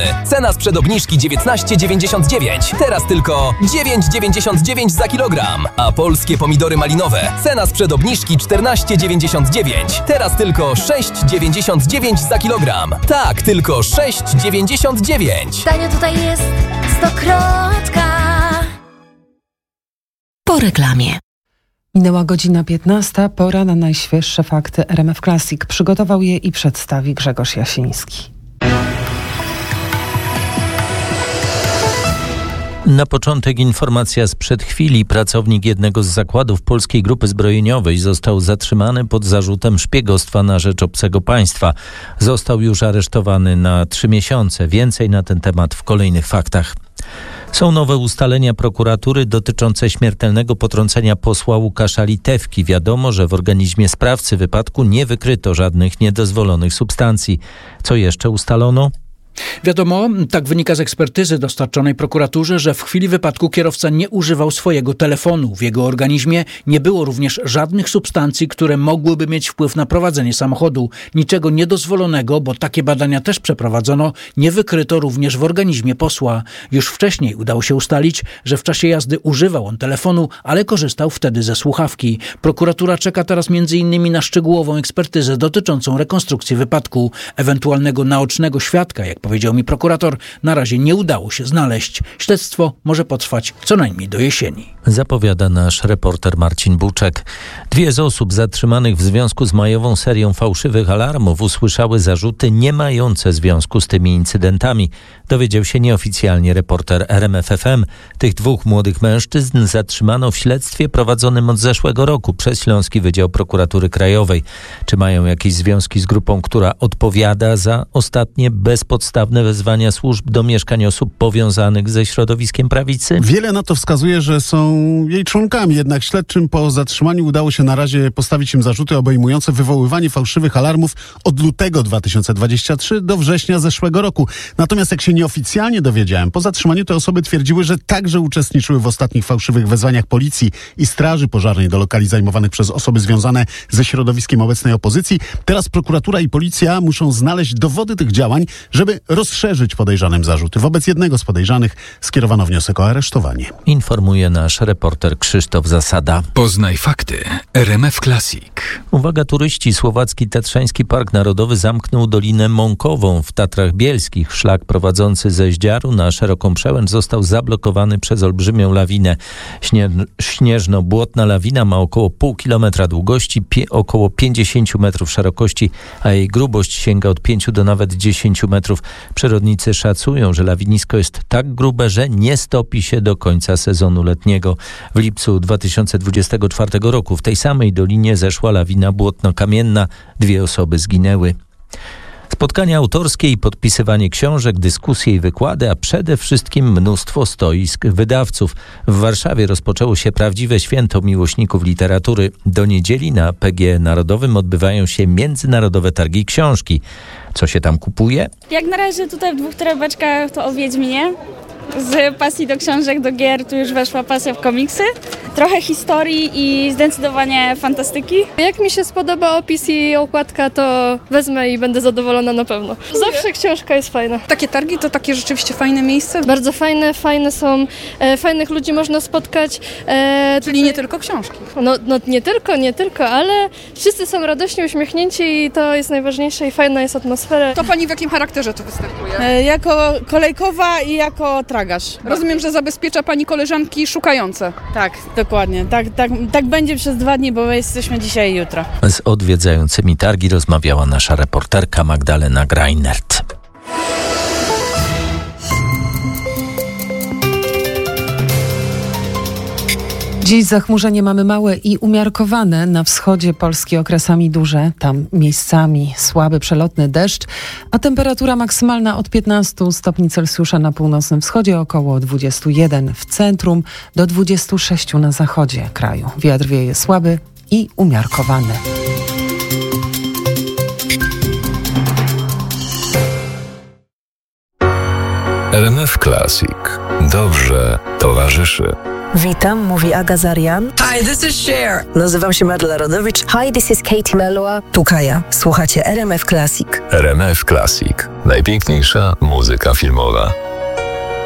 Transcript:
Cena sprzed obniżki 19,99. Teraz tylko 9,99 za kilogram. A polskie pomidory malinowe. Cena sprzed obniżki 14,99. Teraz tylko 6,99 za kilogram. Tak, tylko 6,99. Tanio tutaj jest Stokrotka. Po reklamie. Minęła godzina 15, pora na najświeższe fakty RMF Classic. Przygotował je i przedstawi Grzegorz Jasiński. Na początek informacja sprzed chwili. Pracownik jednego z zakładów Polskiej Grupy Zbrojeniowej został zatrzymany pod zarzutem szpiegostwa na rzecz obcego państwa. Został już aresztowany na 3 miesiące. Więcej na ten temat w kolejnych faktach. Są nowe ustalenia prokuratury dotyczące śmiertelnego potrącenia posła Łukasza Litewki. Wiadomo, że w organizmie sprawcy wypadku nie wykryto żadnych niedozwolonych substancji. Co jeszcze ustalono? Wiadomo, tak wynika z ekspertyzy dostarczonej prokuraturze, że w chwili wypadku kierowca nie używał swojego telefonu. W jego organizmie nie było również żadnych substancji, które mogłyby mieć wpływ na prowadzenie samochodu. Niczego niedozwolonego, bo takie badania też przeprowadzono, nie wykryto również w organizmie posła. Już wcześniej udało się ustalić, że w czasie jazdy używał on telefonu, ale korzystał wtedy ze słuchawki. Prokuratura czeka teraz m.in. na szczegółową ekspertyzę dotyczącą rekonstrukcji wypadku. Ewentualnego naocznego świadka, jak powiedział mi prokurator, na razie nie udało się znaleźć. Śledztwo może potrwać co najmniej do jesieni. Zapowiada nasz reporter Marcin Buczek. 2 z osób zatrzymanych w związku z majową serią fałszywych alarmów usłyszały zarzuty nie mające związku z tymi incydentami. Dowiedział się nieoficjalnie reporter RMF FM. Tych 2 młodych mężczyzn zatrzymano w śledztwie prowadzonym od zeszłego roku przez Śląski Wydział Prokuratury Krajowej. Czy mają jakieś związki z grupą, która odpowiada za ostatnie bezpodstawne wezwania służb do mieszkań osób powiązanych ze środowiskiem prawicy? Wiele na to wskazuje, że są jej członkami, jednak śledczym po zatrzymaniu udało się na razie postawić im zarzuty obejmujące wywoływanie fałszywych alarmów od lutego 2023 do września zeszłego roku. Natomiast jak się nieoficjalnie dowiedziałem, po zatrzymaniu te osoby twierdziły, że także uczestniczyły w ostatnich fałszywych wezwaniach policji i straży pożarnej do lokali zajmowanych przez osoby związane ze środowiskiem obecnej opozycji. Teraz prokuratura i policja muszą znaleźć dowody tych działań, żeby rozszerzyć podejrzanym zarzuty. Wobec jednego z podejrzanych skierowano wniosek o aresztowanie. Informuje nasz reporter Krzysztof Zasada. Poznaj fakty. RMF Classic. Uwaga turyści, Słowacki Tatrzański Park Narodowy zamknął Dolinę Mąkową w Tatrach Bielskich. Szlak prowadzący ze Zdziaru na Szeroką Przełęcz został zablokowany przez olbrzymią lawinę. Śnieżno-błotna lawina ma około pół kilometra długości, około 50 metrów szerokości, a jej grubość sięga od 5 do nawet 10 metrów. Przyrodnicy szacują, że lawinisko jest tak grube, że nie stopi się do końca sezonu letniego. W lipcu 2024 roku w tej samej dolinie zeszła lawina błotno-kamienna. 2 osoby zginęły. Spotkania autorskie i podpisywanie książek, dyskusje i wykłady, a przede wszystkim mnóstwo stoisk wydawców. W Warszawie rozpoczęło się prawdziwe święto miłośników literatury. Do niedzieli na PGE Narodowym odbywają się międzynarodowe targi książki. Co się tam kupuje? Jak na razie tutaj w 2 torebeczkach to o Wiedźminie. Z pasji do książek, do gier, tu już weszła pasja w komiksy. Trochę historii i zdecydowanie fantastyki. Jak mi się spodoba opis i okładka, to wezmę i będę zadowolona na pewno. Zawsze książka jest fajna. Takie targi to takie rzeczywiście fajne miejsce. Bardzo fajne są, fajnych ludzi można spotkać. Czyli nie tylko książki. No nie tylko, ale wszyscy są radośnie uśmiechnięci i to jest najważniejsze i fajna jest atmosfera. To pani w jakim charakterze tu występuje? Jako kolejkowa i jako tragarz. Rozumiem, że zabezpiecza pani koleżanki szukające. Tak, dokładnie. Tak będzie przez 2 dni, bo my jesteśmy dzisiaj i jutro. Z odwiedzającymi targi rozmawiała nasza reporterka Magdalena Greinert. Dziś zachmurzenie mamy małe i umiarkowane. Na wschodzie Polski okresami duże, tam miejscami słaby przelotny deszcz, a temperatura maksymalna od 15 stopni Celsjusza na północnym wschodzie, około 21 w centrum, do 26 na zachodzie kraju. Wiatr wieje słaby i umiarkowany. RMF Classic. Dobrze towarzyszy. Witam, mówi Aga Zarian. Hi, this is Cher. Nazywam się Marla Rodowicz. Hi, this is Katie Melua. Tu Kaja. Słuchacie RMF Classic. RMF Classic. Najpiękniejsza muzyka filmowa.